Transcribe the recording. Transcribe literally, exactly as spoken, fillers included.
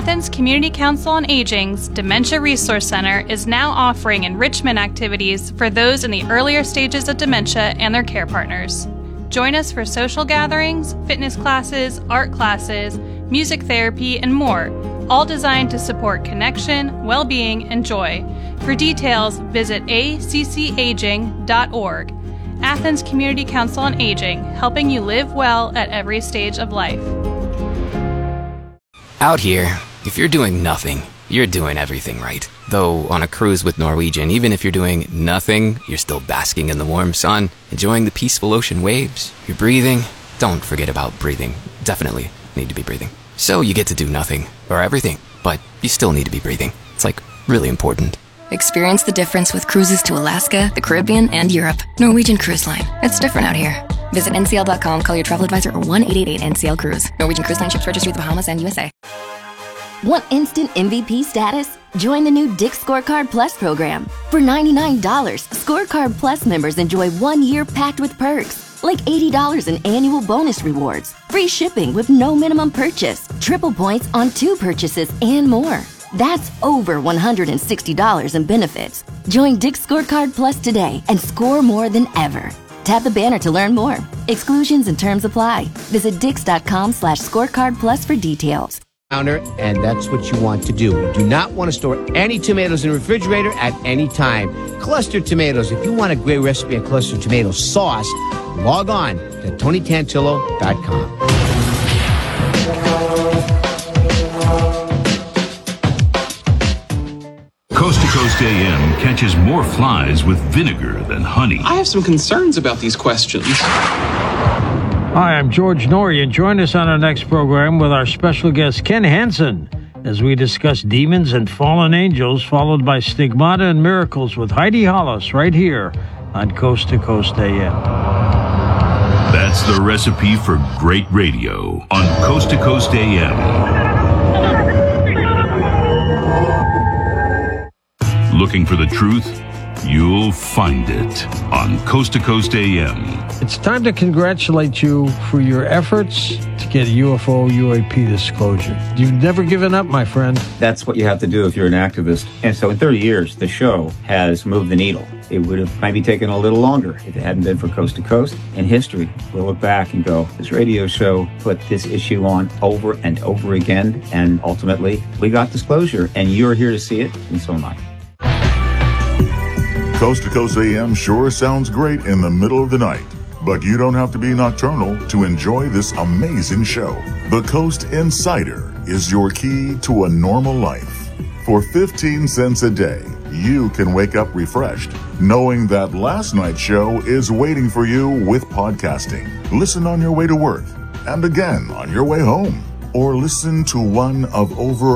Athens Community Council on Aging's Dementia Resource Center is now offering enrichment activities for those in the earlier stages of dementia and their care partners. Join us for social gatherings, fitness classes, art classes, music therapy, and more, all designed to support connection, well-being, and joy. For details, visit a c c aging dot org. Athens Community Council on Aging, helping you live well at every stage of life. Out here, if you're doing nothing, you're doing everything right. Though on a cruise with Norwegian, even if you're doing nothing, you're still basking in the warm sun, enjoying the peaceful ocean waves. You're breathing. Don't forget about breathing. Definitely need to be breathing. So you get to do nothing, or everything, but you still need to be breathing. It's like really important. Experience the difference with cruises to Alaska, the Caribbean, and Europe. Norwegian Cruise Line. It's different out here. Visit N C L dot com, call your travel advisor, or one eight eight eight N C L Cruise. Norwegian Cruise Line ships registry the Bahamas and U S A. Want instant M V P status? Join the new Dick's Scorecard Plus program. For ninety-nine dollars, Scorecard Plus members enjoy one year packed with perks, like eighty dollars in annual bonus rewards, free shipping with no minimum purchase, triple points on two purchases, and more. That's over one hundred sixty dollars in benefits. Join Dick's Scorecard Plus today and score more than ever. Tap the banner to learn more. Exclusions and terms apply. Visit dix.com slash scorecard plus for details. And that's what you want to do. You do not want to store any tomatoes in the refrigerator at any time. Clustered tomatoes. If you want a great recipe of clustered tomato sauce, log on to tony tantillo dot com. Coast to Coast A M catches more flies with vinegar than honey. I have some concerns about these questions. Hi, I'm George Norrie, and join us on our next program with our special guest, Ken Hansen, as we discuss demons and fallen angels, followed by stigmata and miracles with Heidi Hollis right here on Coast to Coast A M. That's the recipe for great radio on Coast to Coast A M. Looking for the truth? You'll find it on Coast to Coast A M. It's time to congratulate you for your efforts to get U F O U A P disclosure. You've never given up, my friend. That's what you have to do if you're an activist. And so in thirty years, the show has moved the needle. It would have maybe taken a little longer if it hadn't been for Coast to Coast. In history, we'll look back and go, this radio show put this issue on over and over again, and ultimately, we got disclosure, and you're here to see it, and so am I. Coast to Coast A M sure sounds great in the middle of the night, but you don't have to be nocturnal to enjoy this amazing show. The Coast Insider is your key to a normal life. For fifteen cents a day, you can wake up refreshed, knowing that last night's show is waiting for you with podcasting. Listen on your way to work, and again on your way home, or listen to one of over